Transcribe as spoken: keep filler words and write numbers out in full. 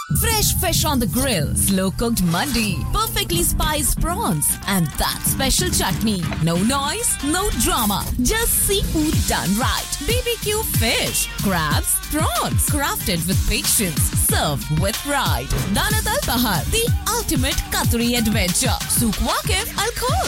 Fresh fish on the grill, slow-cooked mandi, perfectly spiced prawns, and that special chutney. No noise, no drama, just seafood done right. B B Q fish, crabs, prawns, crafted with patience, served with pride. Danat Al Bahar, the ultimate Qatari adventure. Souk Waqif Al Khor.